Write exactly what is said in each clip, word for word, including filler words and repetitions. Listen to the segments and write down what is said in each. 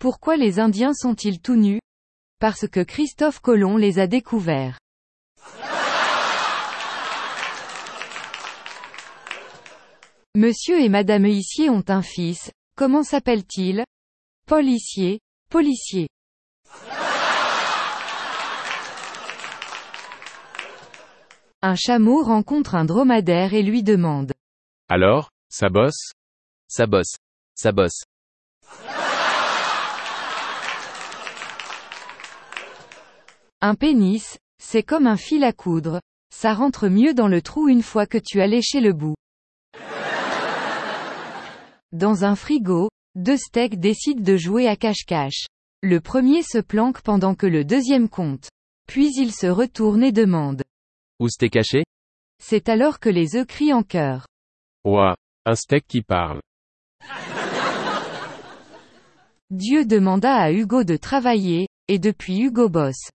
Pourquoi les Indiens sont-ils tout nus? Parce que Christophe Colomb les a découverts. Monsieur et Madame Huissier ont un fils, comment s'appelle-t-il? Paul Hissier, policier. Un chameau rencontre un dromadaire et lui demande. Alors, ça bosse? Ça bosse. Ça bosse. Un pénis, c'est comme un fil à coudre, ça rentre mieux dans le trou une fois que tu as léché le bout. Dans un frigo, deux steaks décident de jouer à cache-cache. Le premier se planque pendant que le deuxième compte. Puis il se retourne et demande. Où c'était caché? C'est alors que les œufs crient en chœur. Ouah, un steak qui parle. Dieu demanda à Hugo de travailler, et depuis Hugo bosse.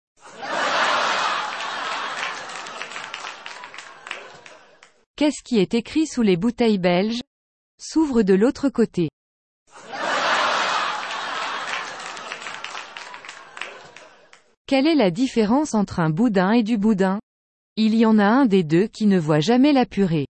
Qu'est-ce qui est écrit sous les bouteilles belges? S'ouvre de l'autre côté. Quelle est la différence entre un boudin et du boudin? Il y en a un des deux qui ne voit jamais la purée.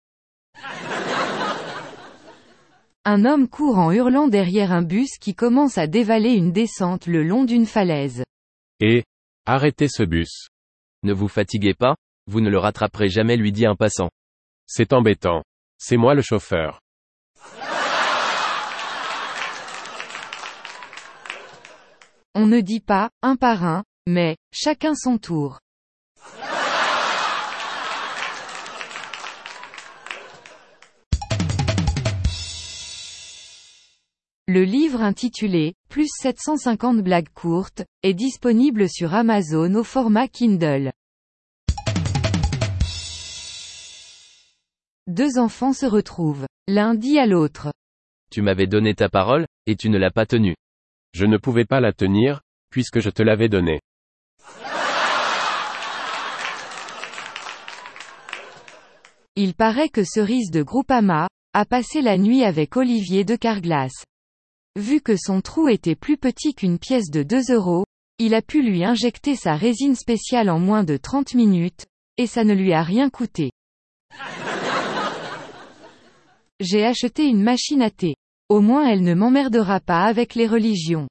Un homme court en hurlant derrière un bus qui commence à dévaler une descente le long d'une falaise. Et, arrêtez ce bus. Ne vous fatiguez pas, vous ne le rattraperez jamais, lui dit un passant. C'est embêtant. C'est moi le chauffeur. On ne dit pas, un par un, mais, chacun son tour. Le livre intitulé « Plus sept cent cinquante blagues courtes » est disponible sur Amazon au format Kindle. Deux enfants se retrouvent. L'un dit à l'autre. Tu m'avais donné ta parole, et tu ne l'as pas tenue. Je ne pouvais pas la tenir, puisque je te l'avais donnée. Il paraît que Cerise de Groupama a passé la nuit avec Olivier de Carglass. Vu que son trou était plus petit qu'une pièce de deux euros, il a pu lui injecter sa résine spéciale en moins de trente minutes, et ça ne lui a rien coûté. J'ai acheté une machine à thé. Au moins elle ne m'emmerdera pas avec les religions.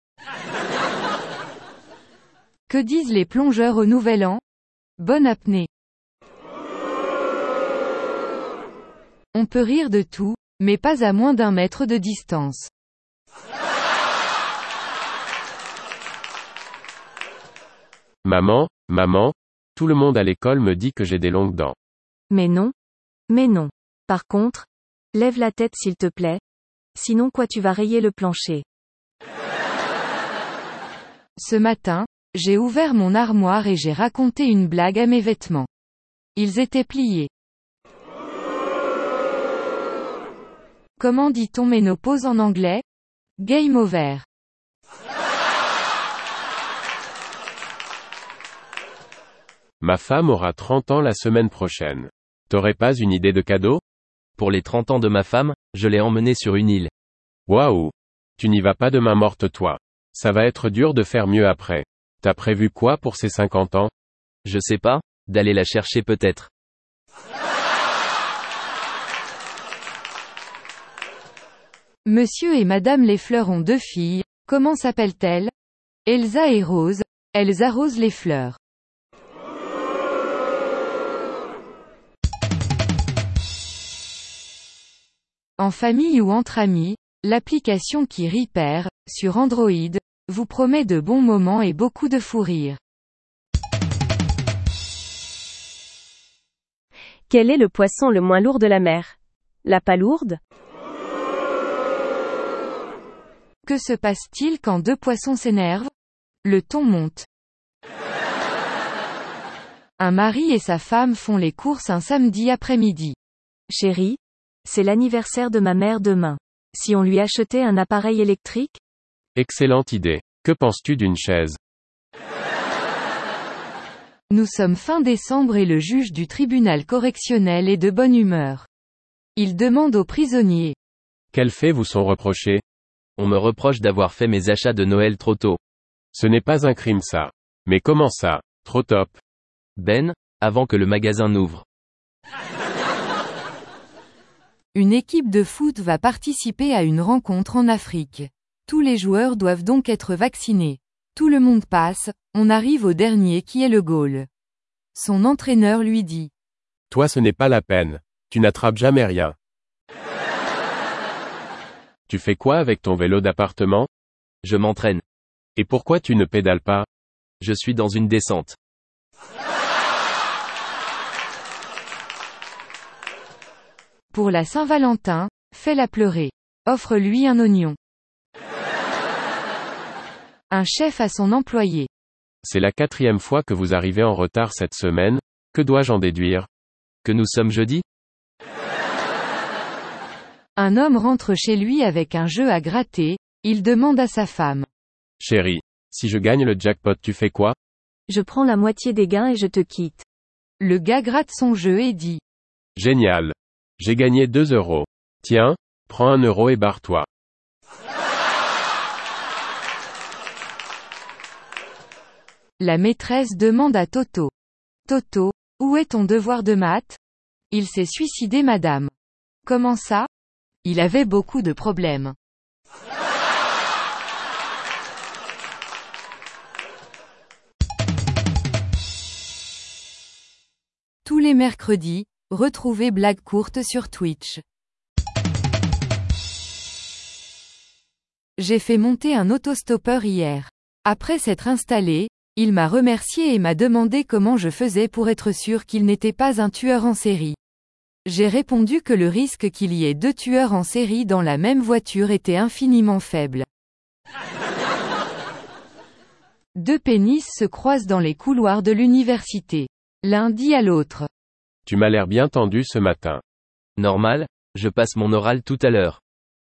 Que disent les plongeurs au Nouvel An? Bonne apnée. On peut rire de tout, mais pas à moins d'un mètre de distance. Maman, maman, tout le monde à l'école me dit que j'ai des longues dents. Mais non. Mais non. Par contre, lève la tête s'il te plaît. Sinon quoi tu vas rayer le plancher. Ce matin, j'ai ouvert mon armoire et j'ai raconté une blague à mes vêtements. Ils étaient pliés. Comment dit-on ménopause en anglais? Game over. Ma femme aura trente ans la semaine prochaine. T'aurais pas une idée de cadeau? Pour les trente ans de ma femme, je l'ai emmenée sur une île. Waouh! Tu n'y vas pas de main morte toi. Ça va être dur de faire mieux après. T'as prévu quoi pour ses cinquante ans? Je sais pas, d'aller la chercher peut-être. Monsieur et Madame Lefleur ont deux filles, comment s'appellent-elles? Elsa et Rose, elles arrosent les fleurs. En famille ou entre amis, l'application qui rit perd, sur Android, vous promet de bons moments et beaucoup de fou rire. Quel est le poisson le moins lourd de la mer? La palourde? Que se passe-t-il quand deux poissons s'énervent? Le ton monte. Un mari et sa femme font les courses un samedi après-midi. Chérie, c'est l'anniversaire de ma mère demain. Si on lui achetait un appareil électrique? Excellente idée. Que penses-tu d'une chaise? Nous sommes fin décembre et le juge du tribunal correctionnel est de bonne humeur. Il demande aux prisonniers. Quels faits vous sont reprochés? On me reproche d'avoir fait mes achats de Noël trop tôt. Ce n'est pas un crime ça. Mais comment ça, trop top? Ben, avant que le magasin n'ouvre. Une équipe de foot va participer à une rencontre en Afrique. Tous les joueurs doivent donc être vaccinés. Tout le monde passe, on arrive au dernier qui est le goal. Son entraîneur lui dit. Toi ce n'est pas la peine. Tu n'attrapes jamais rien. Tu fais quoi avec ton vélo d'appartement? Je m'entraîne. Et pourquoi tu ne pédales pas? Je suis dans une descente. Pour la Saint-Valentin, fais-la pleurer. Offre-lui un oignon. Un chef à son employé. C'est la quatrième fois que vous arrivez en retard cette semaine, que dois-je en déduire? Que nous sommes jeudi? Un homme rentre chez lui avec un jeu à gratter, il demande à sa femme. Chérie, si je gagne le jackpot tu fais quoi? Je prends la moitié des gains et je te quitte. Le gars gratte son jeu et dit. Génial. J'ai gagné deux euros. Tiens, prends un euro et barre-toi. La maîtresse demande à Toto. Toto, où est ton devoir de maths? Il s'est suicidé madame. Comment ça? Il avait beaucoup de problèmes. Tous les mercredis, retrouvez Blague courte sur Twitch. J'ai fait monter un autostoppeur hier. Après s'être installé, il m'a remercié et m'a demandé comment je faisais pour être sûr qu'il n'était pas un tueur en série. J'ai répondu que le risque qu'il y ait deux tueurs en série dans la même voiture était infiniment faible. Deux pénis se croisent dans les couloirs de l'université. L'un dit à l'autre. Tu m'as l'air bien tendu ce matin. Normal, je passe mon oral tout à l'heure.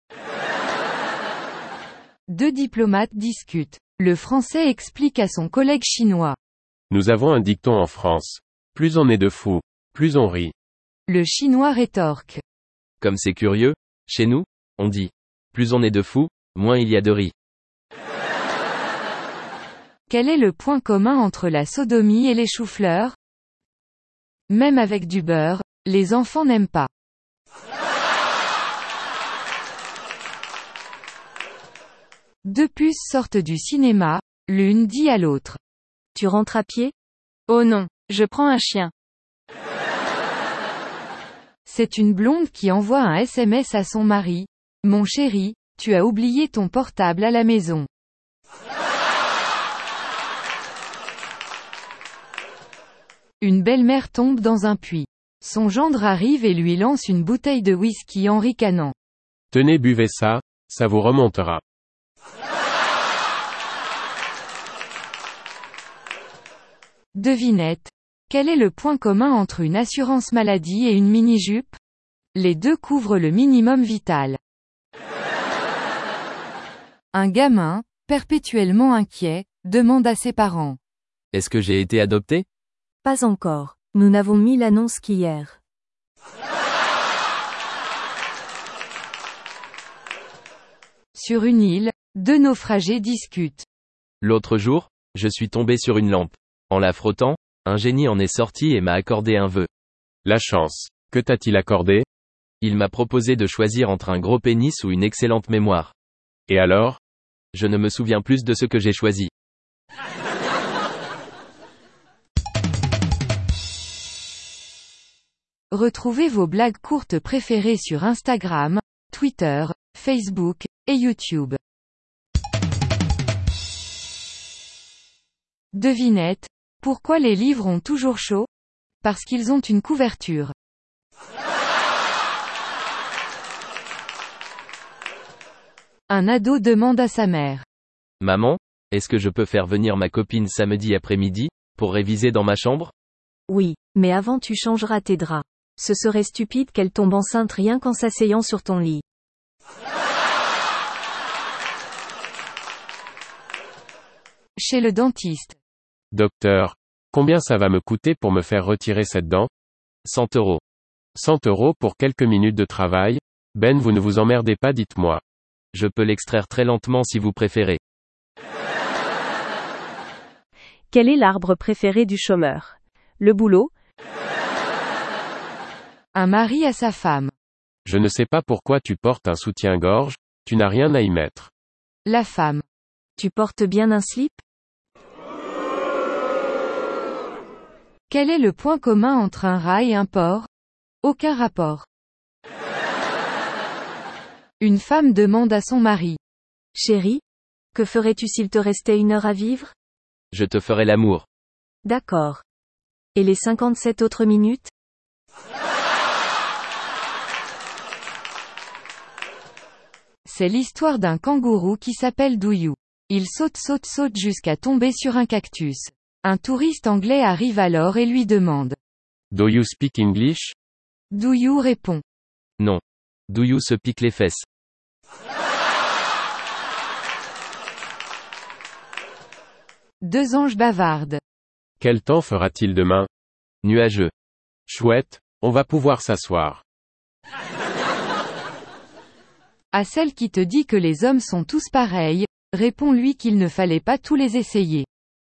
Deux diplomates discutent. Le Français explique à son collègue chinois. Nous avons un dicton en France. Plus on est de fous, plus on rit. Le Chinois rétorque. Comme c'est curieux, chez nous, on dit. Plus on est de fous, moins il y a de riz. Quel est le point commun entre la sodomie et les choux-fleurs? Même avec du beurre, les enfants n'aiment pas. Deux puces sortent du cinéma, l'une dit à l'autre. Tu rentres à pied? Oh non, je prends un chien. C'est une blonde qui envoie un S M S à son mari. Mon chéri, tu as oublié ton portable à la maison. Une belle-mère tombe dans un puits. Son gendre arrive et lui lance une bouteille de whisky en ricanant. Tenez, buvez ça, ça vous remontera. Devinette. Quel est le point commun entre une assurance maladie et une mini-jupe? Les deux couvrent le minimum vital. Un gamin, perpétuellement inquiet, demande à ses parents. Est-ce que j'ai été adopté? Pas encore. Nous n'avons mis l'annonce qu'hier. Sur une île, deux naufragés discutent. L'autre jour, je suis tombé sur une lampe. En la frottant, un génie en est sorti et m'a accordé un vœu. La chance. Que t'a-t-il accordé? Il m'a proposé de choisir entre un gros pénis ou une excellente mémoire. Et alors? Je ne me souviens plus de ce que j'ai choisi. Retrouvez vos blagues courtes préférées sur Instagram, Twitter, Facebook, et YouTube. Devinette. Pourquoi les livres ont toujours chaud? Parce qu'ils ont une couverture. Un ado demande à sa mère. Maman, est-ce que je peux faire venir ma copine samedi après-midi, pour réviser dans ma chambre? Oui, mais avant tu changeras tes draps. Ce serait stupide qu'elle tombe enceinte rien qu'en s'asseyant sur ton lit. Chez le dentiste. Docteur. Combien ça va me coûter pour me faire retirer cette dent? cent euros. cent euros pour quelques minutes de travail? Ben, vous ne vous emmerdez pas, dites-moi. Je peux l'extraire très lentement si vous préférez. Quel est l'arbre préféré du chômeur? Le boulot? Un mari à sa femme. Je ne sais pas pourquoi tu portes un soutien-gorge, tu n'as rien à y mettre. La femme. Tu portes bien un slip? Quel est le point commun entre un rat et un porc? Aucun rapport. Une femme demande à son mari. Chérie, que ferais-tu s'il te restait une heure à vivre? Je te ferai l'amour. D'accord. Et les cinquante-sept autres minutes? C'est l'histoire d'un kangourou qui s'appelle Douyou. Il saute saute saute jusqu'à tomber sur un cactus. Un touriste anglais arrive alors et lui demande. Do you speak English? Douyou répond. Non. Douyou se pique les fesses. Deux anges bavardent. Quel temps fera-t-il demain? Nuageux. Chouette, on va pouvoir s'asseoir. À celle qui te dit que les hommes sont tous pareils, réponds-lui qu'il ne fallait pas tous les essayer.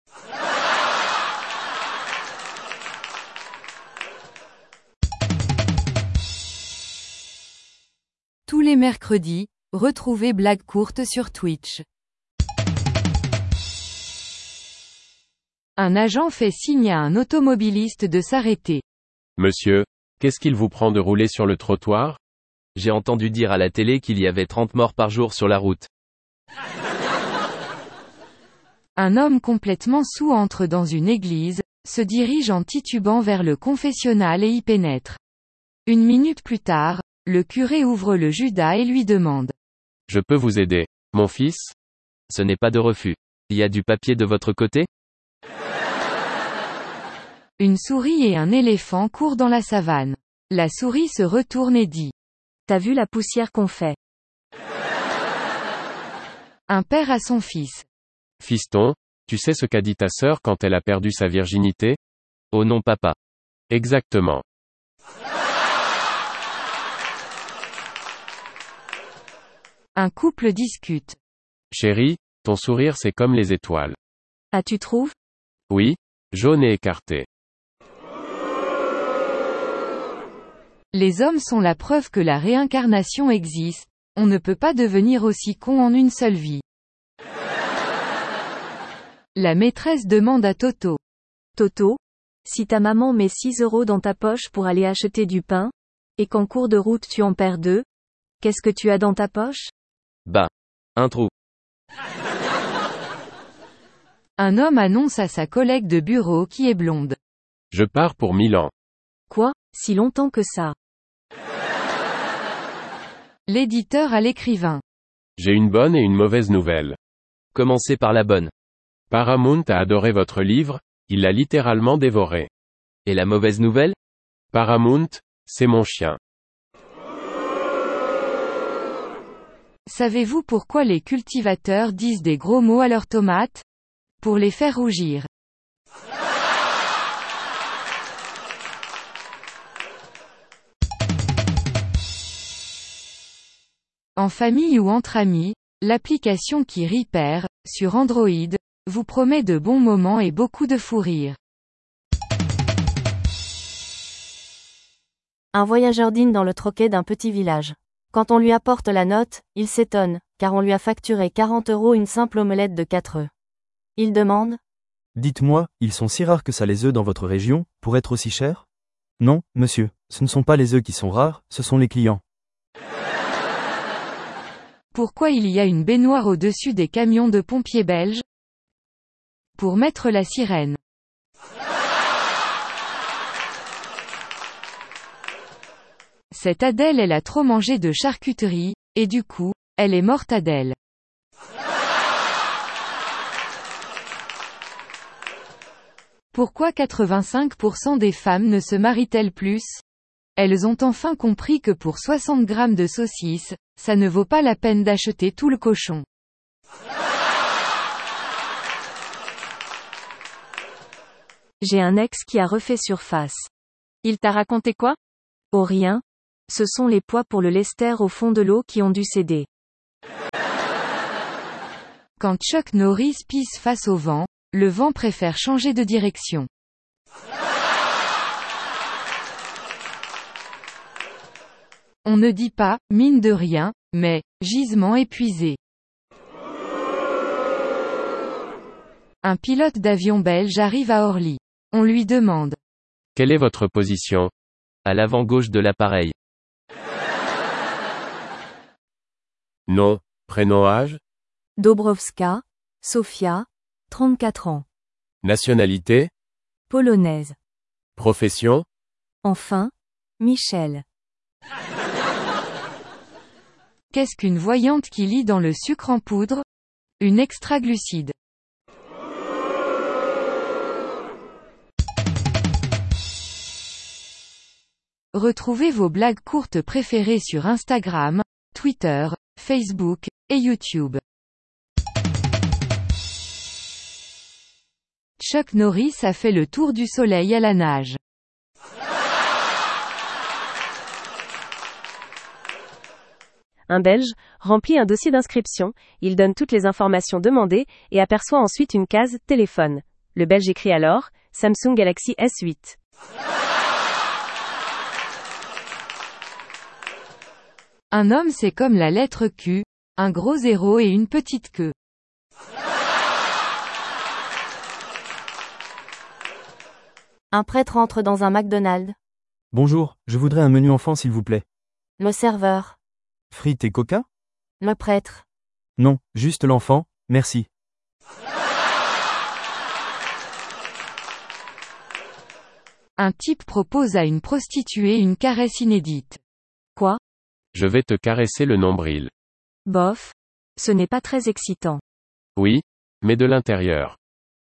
Tous les mercredis, retrouvez Blagues courtes sur Twitch. Un agent fait signe à un automobiliste de s'arrêter. Monsieur, qu'est-ce qu'il vous prend de rouler sur le trottoir? J'ai entendu dire à la télé qu'il y avait trente morts par jour sur la route. Un homme complètement saoul entre dans une église, se dirige en titubant vers le confessionnal et y pénètre. Une minute plus tard, le curé ouvre le Judas et lui demande. Je peux vous aider, mon fils? Ce n'est pas de refus. Il y a du papier de votre côté? Une souris et un éléphant courent dans la savane. La souris se retourne et dit. T'as vu la poussière qu'on fait? Un père à son fils. Fiston, tu sais ce qu'a dit ta sœur quand elle a perdu sa virginité? Oh non papa. Exactement. Un couple discute. Chérie, ton sourire c'est comme les étoiles. Ah tu trouves? Oui, jaune et écarté. Les hommes sont la preuve que la réincarnation existe, on ne peut pas devenir aussi con en une seule vie. La maîtresse demande à Toto. Toto, si ta maman met six euros dans ta poche pour aller acheter du pain, et qu'en cours de route tu en perds deux, qu'est-ce que tu as dans ta poche? Bah. Un trou. Un homme annonce à sa collègue de bureau qui est blonde. Je pars pour Milan. Quoi, si longtemps que ça? L'éditeur à l'écrivain. J'ai une bonne et une mauvaise nouvelle. Commencez par la bonne. Paramount a adoré votre livre, il l'a littéralement dévoré. Et la mauvaise nouvelle? Paramount, c'est mon chien. Savez-vous pourquoi les cultivateurs disent des gros mots à leurs tomates? Pour les faire rougir. En famille ou entre amis, l'application qui Repair, sur Android, vous promet de bons moments et beaucoup de fou rire. Un voyageur dîne dans le troquet d'un petit village. Quand on lui apporte la note, il s'étonne, car on lui a facturé quarante euros une simple omelette de quatre œufs. Il demande. Dites-moi, ils sont si rares que ça les œufs dans votre région, pour être aussi chers? Non, monsieur, ce ne sont pas les œufs qui sont rares, ce sont les clients. Pourquoi il y a une baignoire au-dessus des camions de pompiers belges? Pour mettre la sirène. Cette Adèle elle a trop mangé de charcuterie, et du coup, elle est morte Adèle. Pourquoi quatre-vingt-cinq pour cent des femmes ne se marient-elles plus? Elles ont enfin compris que pour soixante grammes de saucisses, ça ne vaut pas la peine d'acheter tout le cochon. J'ai un ex qui a refait surface. Il t'a raconté quoi? Oh rien. Ce sont les poids pour le lester au fond de l'eau qui ont dû céder. Quand Chuck Norris pisse face au vent, le vent préfère changer de direction. On ne dit pas, mine de rien, mais, gisement épuisé. Un pilote d'avion belge arrive à Orly. On lui demande. Quelle est votre position? À l'avant gauche de l'appareil. Nom, prénom, âge? Dobrowska, Sofia, trente-quatre ans. Nationalité? Polonaise. Profession? Enfin, Michel. Qu'est-ce qu'une voyante qui lit dans le sucre en poudre? Une extraglucide. Retrouvez vos blagues courtes préférées sur Instagram, Twitter, Facebook, et YouTube. Chuck Norris a fait le tour du soleil à la nage. Un Belge remplit un dossier d'inscription, il donne toutes les informations demandées et aperçoit ensuite une case « Téléphone ». Le Belge écrit alors « Samsung Galaxy S huit ». Un homme c'est comme la lettre Q, un gros zéro et une petite queue. Un prêtre entre dans un McDonald's. Bonjour, je voudrais un menu enfant s'il vous plaît. Le serveur. Frites et coca? Le prêtre. Non, juste l'enfant, merci. Un type propose à une prostituée une caresse inédite. Quoi? Je vais te caresser le nombril. Bof. Ce n'est pas très excitant. Oui, mais de l'intérieur.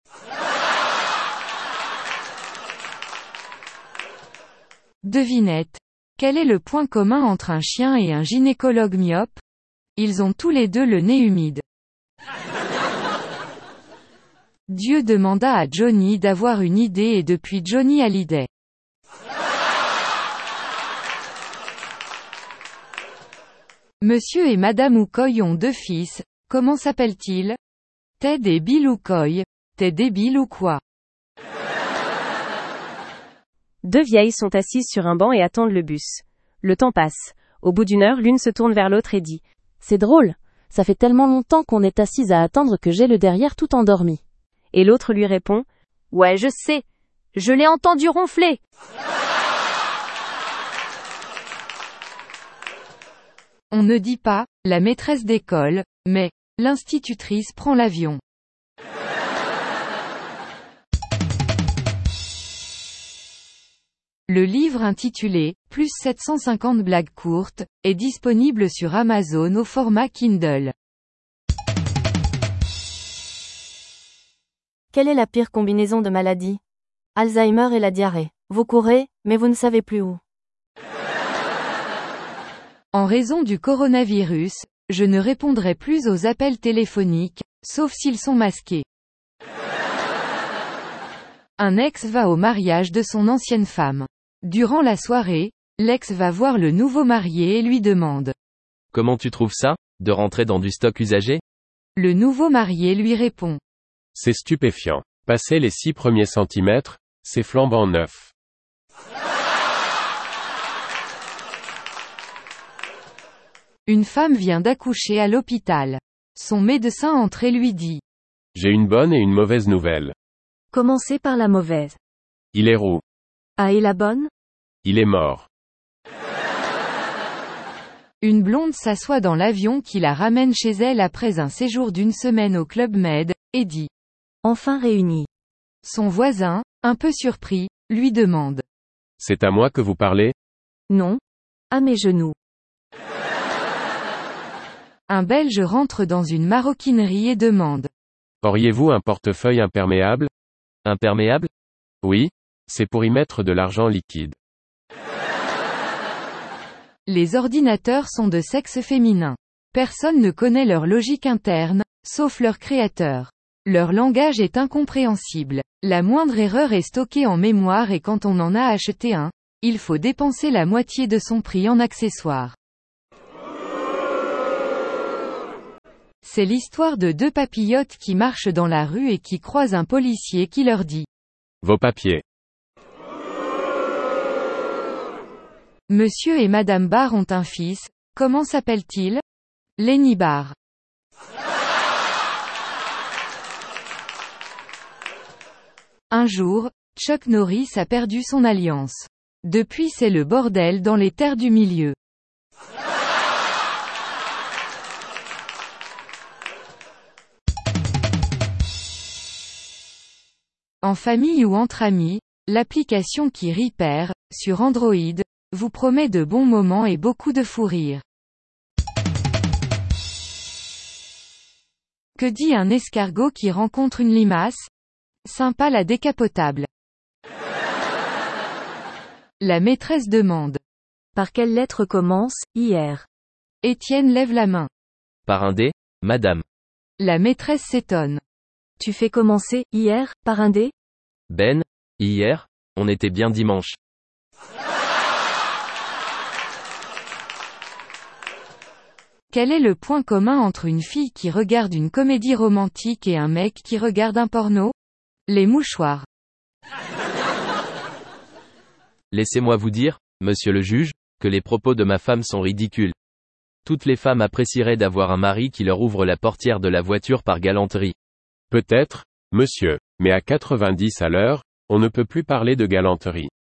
Devinette. Quel est le point commun entre un chien et un gynécologue myope? Ils ont tous les deux le nez humide. Dieu demanda à Johnny d'avoir une idée et depuis Johnny a l'idée. Monsieur et Madame Oukoy ont deux fils, comment s'appellent-ils? Ted et Bill Oukoy. T'es débile ou quoi? Deux vieilles sont assises sur un banc et attendent le bus. Le temps passe. Au bout d'une heure, l'une se tourne vers l'autre et dit « C'est drôle, ça fait tellement longtemps qu'on est assise à attendre que j'ai le derrière tout endormi. » Et l'autre lui répond « Ouais, je sais, je l'ai entendu ronfler. » On ne dit pas « la maîtresse d'école », mais « l'institutrice prend l'avion ». Le livre intitulé « Plus sept cent cinquante blagues courtes » est disponible sur Amazon au format Kindle. Quelle est la pire combinaison de maladies? Alzheimer et la diarrhée. Vous courez, mais vous ne savez plus où. En raison du coronavirus, je ne répondrai plus aux appels téléphoniques, sauf s'ils sont masqués. Un ex va au mariage de son ancienne femme. Durant la soirée, l'ex va voir le nouveau marié et lui demande. Comment tu trouves ça, de rentrer dans du stock usagé? Le nouveau marié lui répond. C'est stupéfiant. Passer les six premiers centimètres, c'est flambant neuf. Une femme vient d'accoucher à l'hôpital. Son médecin entre et lui dit. J'ai une bonne et une mauvaise nouvelle. Commencez par la mauvaise. Il est roux. Ah et la bonne? Il est mort. Une blonde s'assoit dans l'avion qui la ramène chez elle après un séjour d'une semaine au Club Med, et dit. Enfin réunis. Son voisin, un peu surpris, lui demande. C'est à moi que vous parlez? Non. À mes genoux. Un Belge rentre dans une maroquinerie et demande. Auriez-vous un portefeuille imperméable? Imperméable? Oui. C'est pour y mettre de l'argent liquide. Les ordinateurs sont de sexe féminin. Personne ne connaît leur logique interne, sauf leur créateur. Leur langage est incompréhensible. La moindre erreur est stockée en mémoire et quand on en a acheté un, il faut dépenser la moitié de son prix en accessoires. C'est l'histoire de deux papillotes qui marchent dans la rue et qui croisent un policier qui leur dit. Vos papiers. Monsieur et Madame Barr ont un fils, comment s'appelle-t-il? Lenny Barr. Un jour, Chuck Norris a perdu son alliance. Depuis c'est le bordel dans les terres du milieu. En famille ou entre amis, l'application qui rit perd, sur Android, vous promet de bons moments et beaucoup de fou rire. Que dit un escargot qui rencontre une limace? Sympa la décapotable. La maîtresse demande. Par quelle lettre commence, hier? Étienne lève la main. Par un D, madame. La maîtresse s'étonne. Tu fais commencer, hier, par un D? Ben, hier, on était bien dimanche. Quel est le point commun entre une fille qui regarde une comédie romantique et un mec qui regarde un porno? Les mouchoirs. Laissez-moi vous dire, monsieur le juge, que les propos de ma femme sont ridicules. Toutes les femmes apprécieraient d'avoir un mari qui leur ouvre la portière de la voiture par galanterie. Peut-être, monsieur, mais à quatre-vingt-dix à l'heure, on ne peut plus parler de galanterie.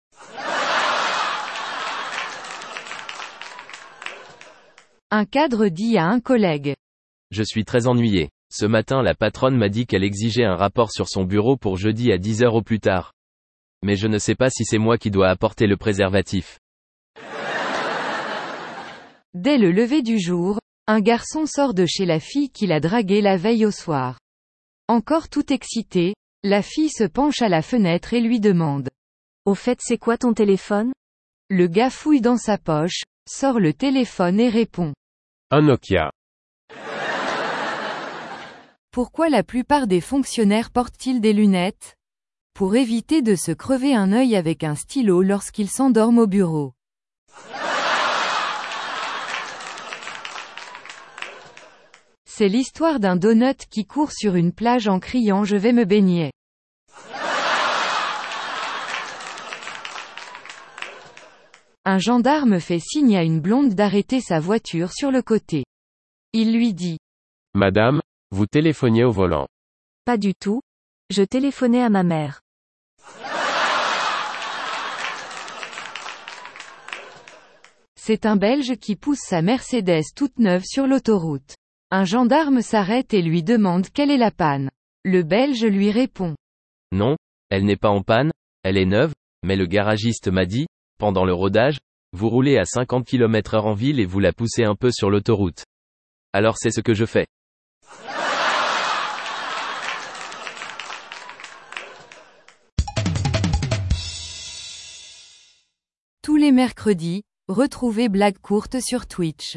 Un cadre dit à un collègue. Je suis très ennuyé. Ce matin la patronne m'a dit qu'elle exigeait un rapport sur son bureau pour jeudi à dix heures au plus tard. Mais je ne sais pas si c'est moi qui dois apporter le préservatif. Dès le lever du jour, un garçon sort de chez la fille qu'il a draguée la veille au soir. Encore tout excité, la fille se penche à la fenêtre et lui demande. Au fait, c'est quoi ton téléphone? Le gars fouille dans sa poche, sort le téléphone et répond. Un Nokia. Pourquoi la plupart des fonctionnaires portent-ils des lunettes? Pour éviter de se crever un œil avec un stylo lorsqu'ils s'endorment au bureau. C'est l'histoire d'un donut qui court sur une plage en criant je vais me baigner. Un gendarme fait signe à une blonde d'arrêter sa voiture sur le côté. Il lui dit. Madame, vous téléphoniez au volant. Pas du tout. Je téléphonais à ma mère. C'est un Belge qui pousse sa Mercedes toute neuve sur l'autoroute. Un gendarme s'arrête et lui demande quelle est la panne. Le Belge lui répond. Non, elle n'est pas en panne, elle est neuve, mais le garagiste m'a dit, pendant le rodage, vous roulez à cinquante kilomètres heure en ville et vous la poussez un peu sur l'autoroute. Alors c'est ce que je fais. Tous les mercredis, retrouvez Blague courte sur Twitch.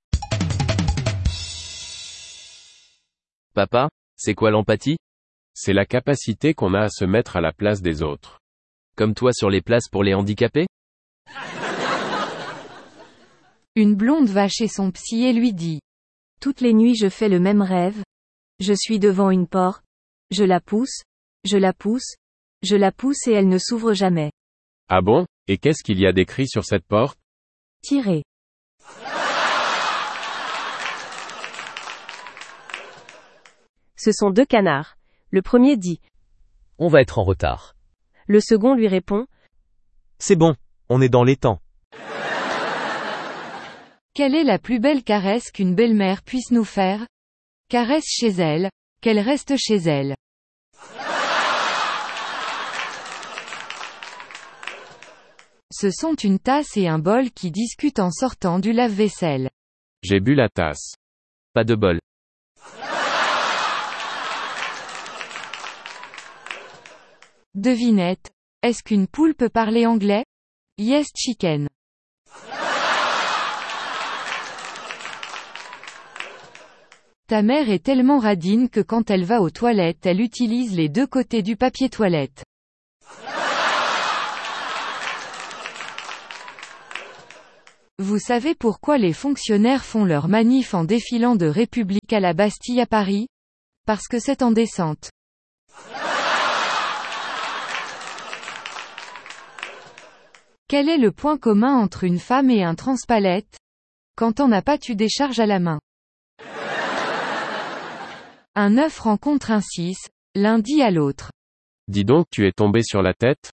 Papa, c'est quoi l'empathie? C'est la capacité qu'on a à se mettre à la place des autres. Comme toi sur les places pour les handicapés? Une blonde va chez son psy et lui dit. Toutes les nuits je fais le même rêve. Je suis devant une porte. Je la pousse. Je la pousse. Je la pousse et elle ne s'ouvre jamais. Ah bon? Et qu'est-ce qu'il y a d'écrit sur cette porte? Tirez. Ce sont deux canards. Le premier dit. On va être en retard. Le second lui répond. C'est bon, on est dans les temps. Quelle est la plus belle caresse qu'une belle-mère puisse nous faire? Caresse chez elle, qu'elle reste chez elle. Ce sont une tasse et un bol qui discutent en sortant du lave-vaisselle. J'ai bu la tasse. Pas de bol. Devinette. Est-ce qu'une poule peut parler anglais? Yes chicken. Ta mère est tellement radine que quand elle va aux toilettes elle utilise les deux côtés du papier toilette. Vous savez pourquoi les fonctionnaires font leur manif en défilant de République à la Bastille à Paris? Parce que c'est en descente. Quel est le point commun entre une femme et un transpalette? Quand on n'a pas tu décharges à la main. Un neuf rencontre un six, l'un dit à l'autre. Dis donc, tu es tombé sur la tête?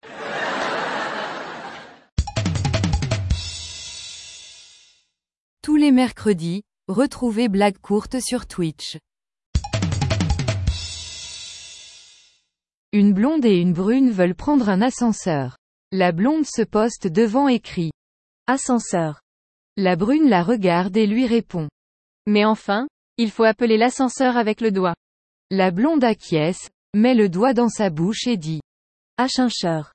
Tous les mercredis, retrouvez Blague courte sur Twitch. Une blonde et une brune veulent prendre un ascenseur. La blonde se poste devant et crie. Ascenseur. La brune la regarde et lui répond. Mais enfin, il faut appeler l'ascenseur avec le doigt. La blonde acquiesce, met le doigt dans sa bouche et dit. Achincheur.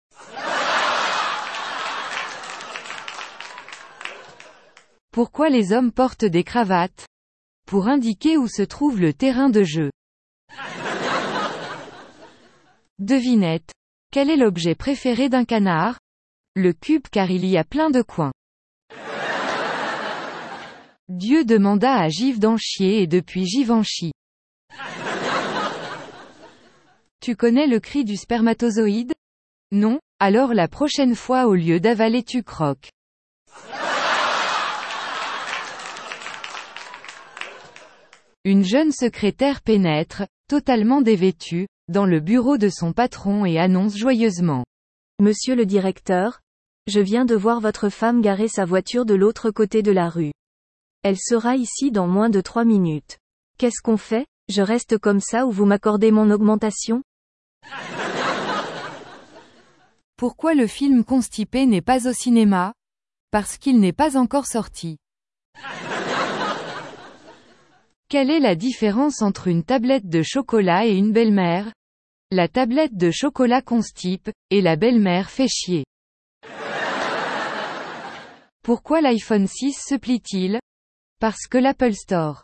Pourquoi les hommes portent des cravates? Pour indiquer où se trouve le terrain de jeu. Devinette. Quel est l'objet préféré d'un canard? Le cube car il y a plein de coins. Dieu demanda à Givre d'en chier et depuis Givre en chie. Tu connais le cri du spermatozoïde? Non? Alors la prochaine fois au lieu d'avaler tu croques. Une jeune secrétaire pénètre, totalement dévêtue, dans le bureau de son patron et annonce joyeusement. Monsieur le directeur, je viens de voir votre femme garer sa voiture de l'autre côté de la rue. Elle sera ici dans moins de trois minutes. Qu'est-ce qu'on fait? Je reste comme ça ou vous m'accordez mon augmentation? Pourquoi le film Constipé n'est pas au cinéma? Parce qu'il n'est pas encore sorti. Quelle est la différence entre une tablette de chocolat et une belle-mère? La tablette de chocolat constipe, et la belle-mère fait chier. Pourquoi l'iPhone six se plie-t-il? Parce que l'Apple Store.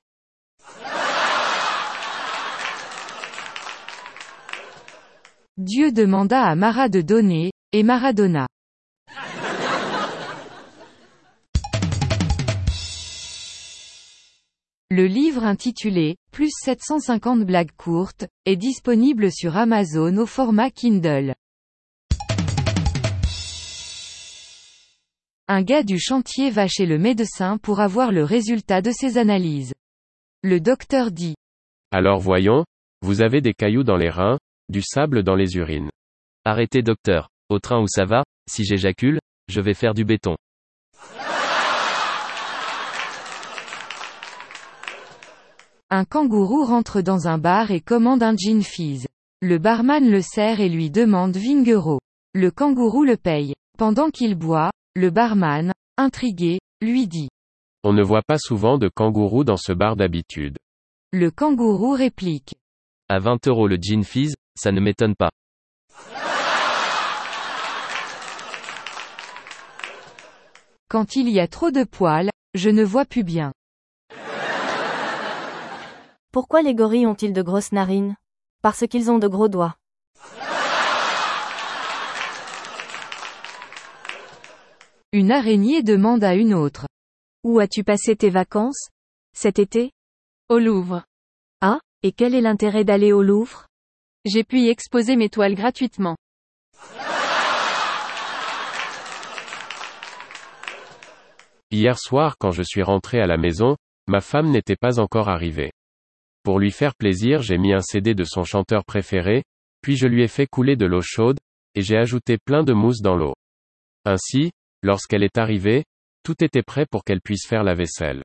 Dieu demanda à Mara de donner, et Maradona. Le livre intitulé « Plus sept cent cinquante blagues courtes » est disponible sur Amazon au format Kindle. Un gars du chantier va chez le médecin pour avoir le résultat de ses analyses. Le docteur dit. Alors voyons, vous avez des cailloux dans les reins, du sable dans les urines. Arrêtez docteur. Au train où ça va, si j'éjacule, je vais faire du béton. Un kangourou rentre dans un bar et commande un gin fizz. Le barman le sert et lui demande vingt euros. Le kangourou le paye. Pendant qu'il boit, le barman, intrigué, lui dit. On ne voit pas souvent de kangourous dans ce bar d'habitude. Le kangourou réplique. À vingt euros le gin fizz, ça ne m'étonne pas. Quand il y a trop de poils, je ne vois plus bien. Pourquoi les gorilles ont-ils de grosses narines? Parce qu'ils ont de gros doigts. Une araignée demande à une autre. Où as-tu passé tes vacances? Cet été? Au Louvre. Ah, et quel est l'intérêt d'aller au Louvre? J'ai pu y exposer mes toiles gratuitement. Hier soir quand je suis rentré à la maison, ma femme n'était pas encore arrivée. Pour lui faire plaisir, j'ai mis un C D de son chanteur préféré, puis je lui ai fait couler de l'eau chaude, et j'ai ajouté plein de mousse dans l'eau. Ainsi, lorsqu'elle est arrivée, tout était prêt pour qu'elle puisse faire la vaisselle.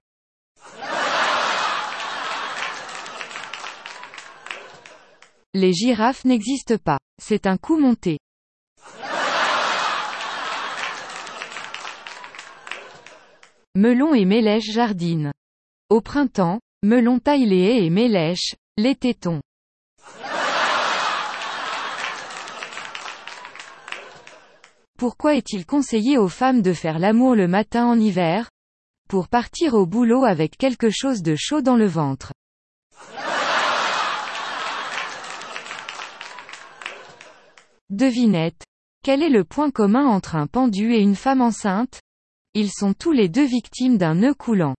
Les girafes n'existent pas. C'est un coup monté. Melon et Mélèche jardinent. Au printemps, Melon taille les haies et Mélèche, les tétons. Pourquoi est-il conseillé aux femmes de faire l'amour le matin en hiver? Pour partir au boulot avec quelque chose de chaud dans le ventre. Devinette. Quel est le point commun entre un pendu et une femme enceinte? Ils sont tous les deux victimes d'un nœud coulant.